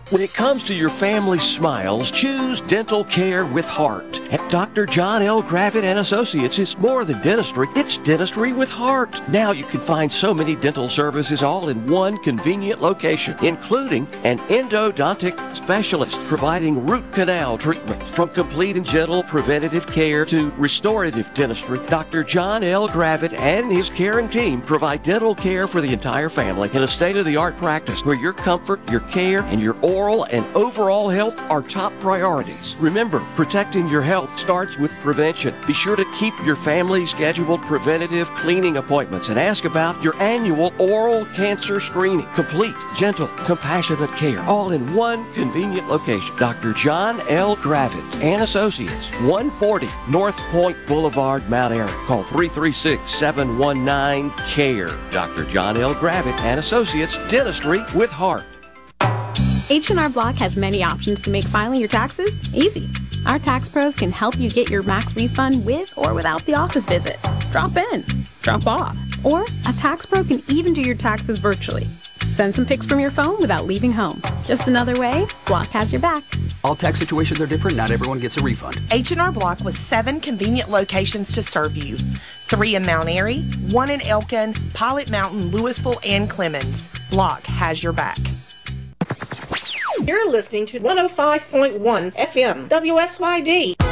When it comes to your family's smiles, choose dental care with heart. At Dr. John L. Gravitt and Associates, it's more than dentistry, it's dentistry with heart. Now you can find so many dental services all in one convenient location, including an endodontic specialist providing root canal treatment. From complete and gentle preventative care to restorative dentistry, Dr. John L. Gravitt and his caring team provide dental care for the entire family in a state-of-the-art practice where your comfort, your care, and your oral and overall health are top priorities. Remember, protecting your health starts with prevention. Be sure to keep your family's scheduled preventative cleaning appointments and ask about your annual oral cancer screening. Complete, gentle, compassionate care, all in one convenient location. Dr. John L. Gravitt and Associates, 140 North Point Boulevard, Mount Airy. Call 336-719-CARE. Dr. John L. Gravitt and Associates, dentistry with heart. H&R Block has many options to make filing your taxes easy. Our tax pros can help you get your max refund with or without the office visit. Drop in, drop off, or a tax pro can even do your taxes virtually. Send some pics from your phone without leaving home. Just another way Block has your back. All tax situations are different. Not everyone gets a refund. H&R Block with 7 convenient locations to serve you. 3 in Mount Airy, 1 in Elkin, Pilot Mountain, Louisville, and Clemens. Block has your back. You're listening to 105.1 FM WSYD.